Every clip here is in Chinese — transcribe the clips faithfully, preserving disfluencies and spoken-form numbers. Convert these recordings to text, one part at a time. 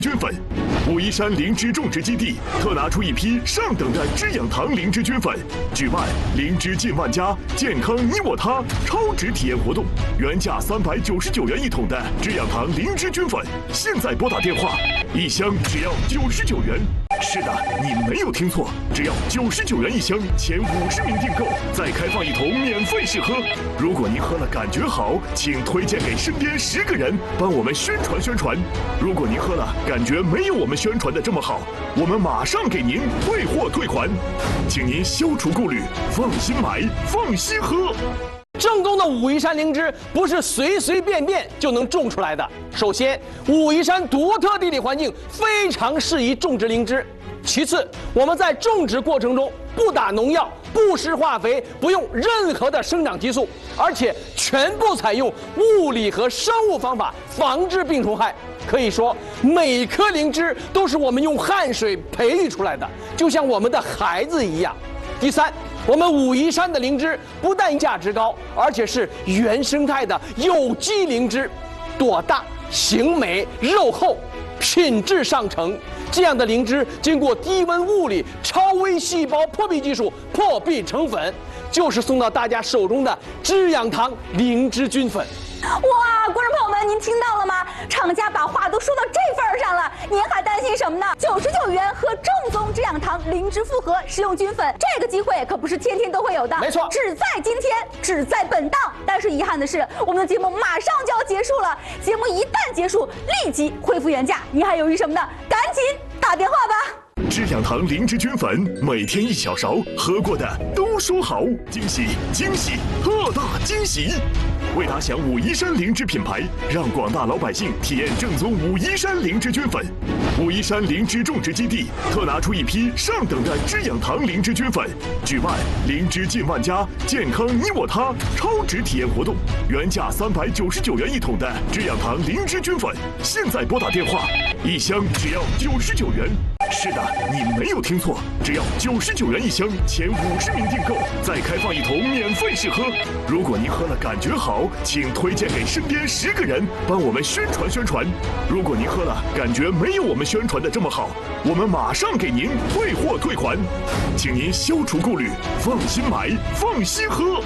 菌粉，武夷山灵芝种植基地特拿出一批上等的滋养堂灵芝菌粉，举办灵芝进万家，健康你我他超值体验活动，原价三百九十九元一桶的滋养堂灵芝菌粉，现在拨打电话，一箱只要九十九元。是的，你没有听错，只要九十九元一箱，前五十名订购再开放一桶免费试喝。如果您喝了感觉好，请推荐给身边十个人，帮我们宣传宣传。如果您喝了感觉没有我们宣传的这么好，我们马上给您退货退款，请您消除顾虑，放心买，放心喝。 正宗的武夷山灵芝不是随随便便就能种出来的。首先，武夷山独特地理环境非常适宜种植灵芝。其次，我们在种植过程中不打农药、不施化肥、不用任何的生长激素，而且全部采用物理和生物方法防治病虫害。可以说，每颗灵芝都是我们用汗水培育出来的，就像我们的孩子一样。第三，我们武夷山的灵芝不但价值高，而且是原生态的有机灵芝，朵大、形美、肉厚，品质上乘。这样的灵芝经过低温物理、超微细胞破壁技术破壁成粉，就是送到大家手中的滋养堂灵芝菌粉。 哇，观众朋友们，您听到了吗？厂家把话都说到这份儿上了，您还担心什么呢？九十九元喝正宗滋养堂灵芝复合食用菌粉，这个机会可不是天天都会有的， 没错， 只在今天，只在本档。但是遗憾的是，我们的节目马上就要结束了，节目一旦结束，立即恢复原价，您还犹豫什么呢？赶紧打电话吧！ 滋养堂灵芝菌粉，每天一小勺，喝过的都说好，惊喜惊喜，特大惊喜！为打响武夷山灵芝品牌，让广大老百姓体验正宗武夷山灵芝菌粉。武夷山灵芝种植基地特拿出一批上等的滋养堂灵芝菌粉，举办灵芝进万家，健康你我他超值体验活动，原价三百九十九元一桶的滋养堂灵芝菌粉，现在拨打电话，一箱只要九十九元。是的，你没有听错，只要九十九元一箱，前五十名订购再开放一桶免费试喝。如果您喝了感觉好，请推荐给身边十个人，帮我们宣传宣传。如果您喝了感觉没有我们宣传的这么好，我们马上给您退货退款，请您消除顾虑，放心买，放心喝。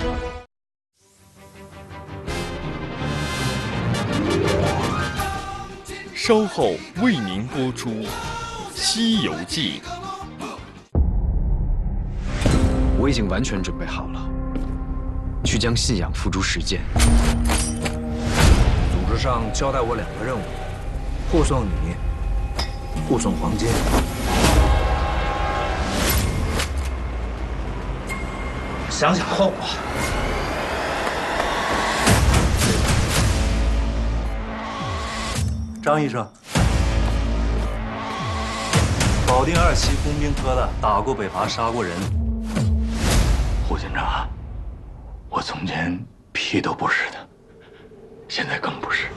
稍后为您播出《西游记》。 我已经完全准备好了，去将信仰付诸实践。 组织上交代我两个任务：护送你，护送黄金。想想后果。张医生，保定二期工兵科的，打过北伐，杀过人。 胡警长，我从前屁都不是的，现在更不是。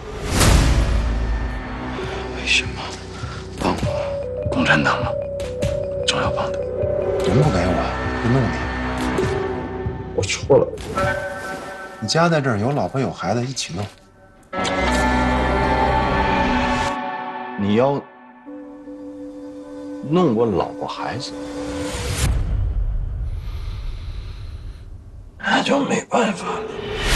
为什么帮我？共产党吗？总要帮的。 人不给我，不弄你。 我错了。 你家在这儿，有老婆有孩子，一起弄。 你要弄我老婆孩子，那就没办法了。